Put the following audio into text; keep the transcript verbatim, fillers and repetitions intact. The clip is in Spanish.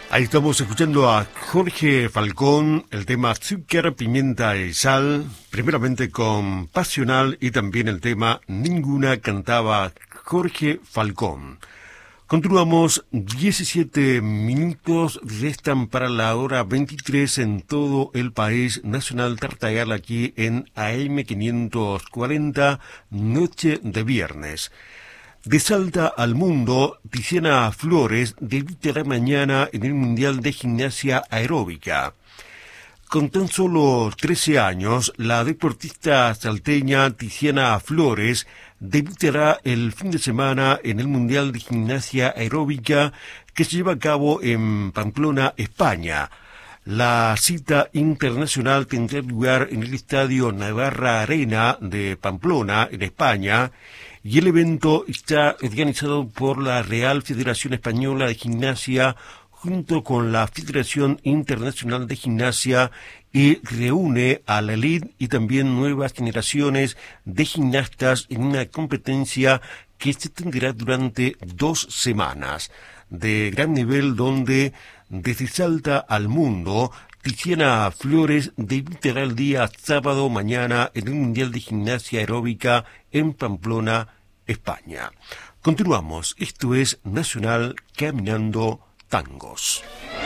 Ahí estamos escuchando a Jorge Falcón, el tema Azúcar, Pimienta y Sal, primeramente con Pasional y también el tema Ninguna cantaba Jorge Falcón. Continuamos, diecisiete minutos restan para la hora veintitrés en todo el país nacional Tartagal aquí en A M quinientos cuarenta, noche de viernes. De Salta al mundo, Tiziana Flores debutará mañana en el Mundial de Gimnasia Aeróbica. Con tan solo trece años, la deportista salteña Tiziana Flores debutará el fin de semana en el Mundial de Gimnasia Aeróbica que se lleva a cabo en Pamplona, España. La cita internacional tendrá lugar en el Estadio Navarra Arena de Pamplona, en España, y el evento está organizado por la Real Federación Española de Gimnasia junto con la Federación Internacional de Gimnasia y reúne a la elite y también nuevas generaciones de gimnastas en una competencia que se tendrá durante dos semanas de gran nivel donde desde Salta al mundo Tiziana Flores debutará el día sábado mañana en el Mundial de Gimnasia Aeróbica en Pamplona, España. Continuamos, esto es Nacional Caminando Tangos.